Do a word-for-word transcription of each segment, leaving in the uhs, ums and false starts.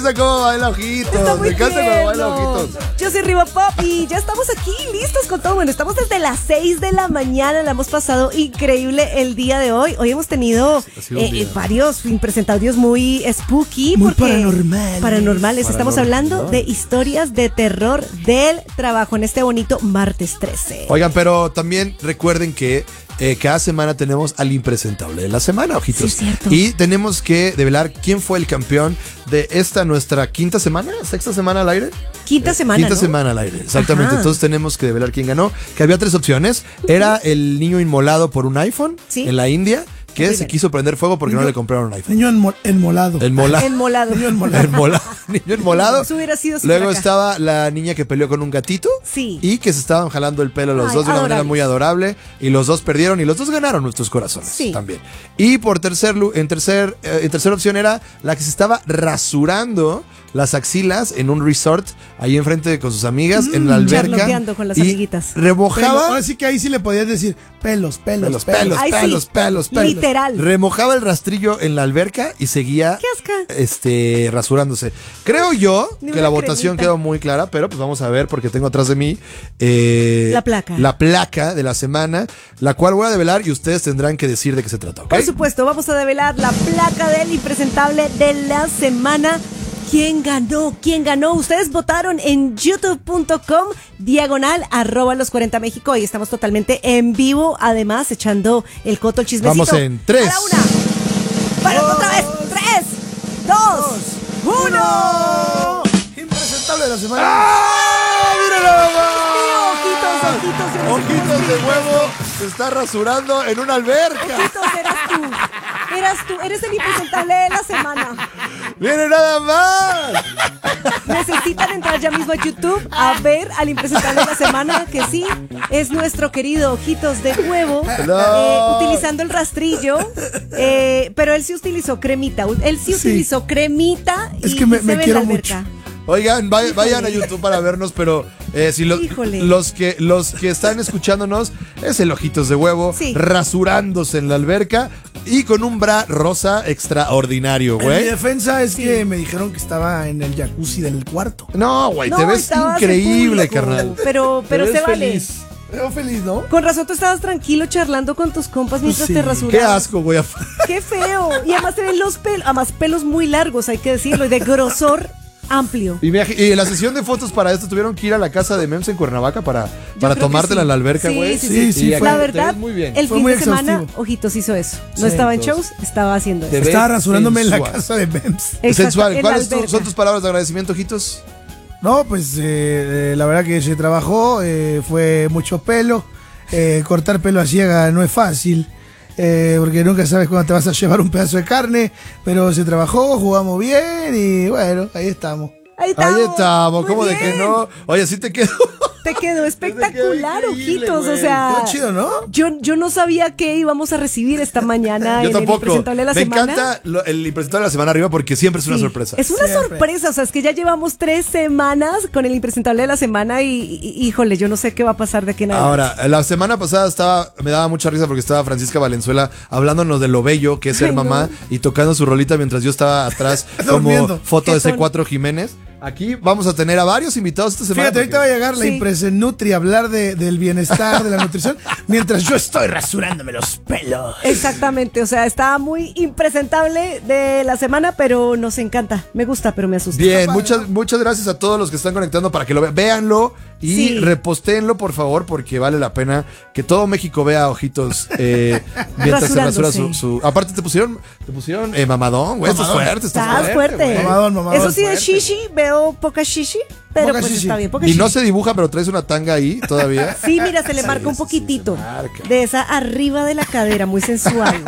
Cómo baila Ojitos. Está muy Me encanta tierno. cómo baila Ojitos. Yo soy Riva Pop y ya estamos aquí listos con todo. Bueno, estamos desde las seis de la mañana. La hemos pasado increíble el día de hoy. Hoy hemos tenido eh, varios impresentatorios muy spooky. Muy porque paranormales. Paranormales. Estamos Paranormal, hablando ¿no? de historias de terror del trabajo en este bonito martes trece. Oigan, pero también recuerden que eh, cada semana tenemos al impresentable de la semana, Ojitos. Sí, es cierto. Y tenemos que develar quién fue el campeón de esta nuestra quinta semana, sexta semana al aire. Quinta semana, Quinta ¿no? semana al aire, exactamente. Ajá. Entonces tenemos que develar quién ganó. Que había tres opciones. Era el niño inmolado por un iPhone Sí. en la India, que Muy se bien. quiso prender fuego porque no Niño- le compraron un iPhone. Niño enmo- enmolado. El mola- Enmolado. Niño enmolado. el mola- niño enmolado. Eso hubiera sido Luego súper acá. estaba la niña que peleó con un gatito. Sí. Y que se estaban jalando el pelo los Ay, dos de una manera adorables. muy adorable. Y los dos perdieron y los dos ganaron nuestros corazones Sí. también. Y por tercer, lu- en, tercer, eh, en tercera opción era la que se estaba rasurando las axilas en un resort ahí enfrente con sus amigas en la alberca. Charloteando con las y amiguitas. Pelo. remojaba. Ahora sí que ahí sí le podías decir pelos, pelos, Pelos, pelos, Ay, sí. pelos, pelos, pelos. Literal. Remojaba el rastrillo en la alberca y seguía ¡Qué asca! este, rasurándose. Creo yo Ni que una la votación cremita. quedó muy clara, pero pues vamos a ver porque tengo atrás de mí eh, La placa. La placa de la semana, la cual voy a develar y ustedes tendrán que decir de qué se trata, ¿ok? Por supuesto, vamos a develar la placa del impresentable de la semana. ¿Quién ganó? ¿Quién ganó? Ustedes votaron en youtube punto com diagonal arroba los cuarenta México y estamos totalmente en vivo, además echando el coto, el chismecito. Vamos en tres. A la una. Para otra vez. Tres, dos, uno. Impresentable de la semana. ¡Ah! ¡Miren nada más! Ojitos, ojitos, yo no sé cómo Ojitos de explico huevo se está rasurando en una alberca. Ojitos, eras tú. Eras tú, eres el impresentable de la semana. ¡Miren nada más! Necesitan entrar ya mismo a YouTube a ver al impresentable de la semana, que sí, es nuestro querido Ojitos de Huevo, No. eh, utilizando el rastrillo, eh, pero él sí utilizó cremita, él sí, Sí. utilizó cremita y Es que me- se me ve en quiero la alberca. Oigan, vay- Híjole. vayan a YouTube para vernos, pero eh, si lo- Híjole. los que los que están escuchándonos es el Ojitos de Huevo Sí. rasurándose en la alberca y con un bra rosa extraordinario, En mi güey. defensa es que me dijeron que estaba en el jacuzzi del cuarto. No, güey, No, te ves estabas increíble, en público, carnal. Pero, pero Te se ves vale. feliz. Veo feliz, ¿no? Con razón tú estabas tranquilo charlando con tus compas mientras Sí. te rasurabas. Qué asco, güey. Qué feo. Y además te ven los pelos, además pelos muy largos, hay que decirlo, y de grosor amplio. Y, me- y en la sesión de fotos para esto tuvieron que ir a la casa de Mems en Cuernavaca para, para creo que tomártela sí. en la alberca, Sí, güey. sí, sí, sí, y fue- La te verdad, ves muy bien. el Fue fin muy de semana, exhaustivo. Ojitos hizo eso. No Sí, estaba en entonces- shows, estaba haciendo Te eso. ves Estaba rasurándome en la sensual. casa de Bems. Exacto, Sensual. en la ¿Cuáles tu- alberca. son tus palabras de agradecimiento, Ojitos? No, pues eh, eh, la verdad que se trabajó, eh, fue mucho pelo. Eh, cortar pelo a ciega no es fácil, eh, porque nunca sabes cuándo te vas a llevar un pedazo de carne, pero se trabajó, jugamos bien y bueno, ahí estamos. Ahí estamos. Ahí estamos, Muy ¿cómo de bien. que no? Oye, así te quedó. Te quedó espectacular, increíble, Ojitos. O güey. sea, Quedó chido, ¿no? yo, yo no sabía qué íbamos a recibir esta mañana Yo en tampoco. el impresentable de la Me semana. encanta lo- el impresentable de la semana arriba porque siempre es una Sí, sorpresa. Es una Siempre. sorpresa, o sea, es que ya llevamos tres semanas con el impresentable de la semana y, y- híjole, yo no sé qué va a pasar de aquí en adelante. Ahora, la semana pasada estaba, me daba mucha risa porque estaba Francisca Valenzuela hablándonos de lo bello que es ser Ay, mamá no. y tocando su rolita mientras yo estaba atrás como Durmiendo. foto de C Jetón. cuatro Jiménez. Aquí vamos a tener a varios invitados esta semana. Fíjate, ahorita va a porque- llegar la Sí. Impresen Nutri a hablar de- del bienestar, de la nutrición, mientras yo estoy rasurándome los pelos. Exactamente, o sea, está muy impresentable de la semana, pero nos encanta. Me gusta, pero me asusta. Bien, muchas, muchas gracias a todos los que están conectando para que lo vean. Véanlo y Sí. repostéenlo, por favor, porque vale la pena que todo México vea Ojitos eh, mientras se rasura su, Rasurándose. su- Aparte, te pusieron, te pusieron eh, mamadón, güey. Estás Mamadón. fuerte, estás Estás fuerte. fuerte. güey. Mamadón, mamadón. Eso sí, de Fuerte. shishi, veo poca shishi, pero Poca pues shishi. está bien, poca Y shishi. no se dibuja, pero traes una tanga ahí todavía. Sí, mira, se le marca un sí, poquitito. se marca. De esa arriba de la cadera, muy sensual.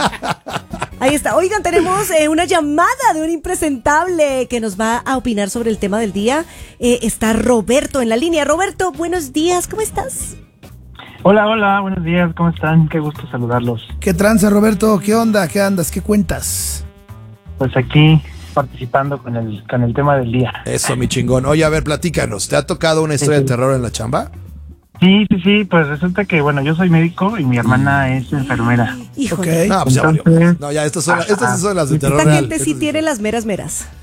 Ahí está. Oigan, tenemos eh, una llamada de un impresentable que nos va a opinar sobre el tema del día. Eh, está Roberto en la línea. Roberto, buenos días, ¿cómo estás? Hola, hola, buenos días, ¿cómo están? Qué gusto saludarlos. ¿Qué tranza, Roberto? ¿Qué onda? ¿Qué andas? ¿Qué cuentas? Pues aquí participando con el con el tema del día. Eso, mi chingón. Oye, a ver, platícanos. ¿Te ha tocado una historia de terror en la chamba? Sí, sí, sí, pues resulta que, bueno, yo soy médico y mi hermana es enfermera. Híjole. Ok. No, pues ya valió. Entonces- No, ya, estas son, las- estas sí son las de terror Esta real. gente sí Estas tiene las meras meras.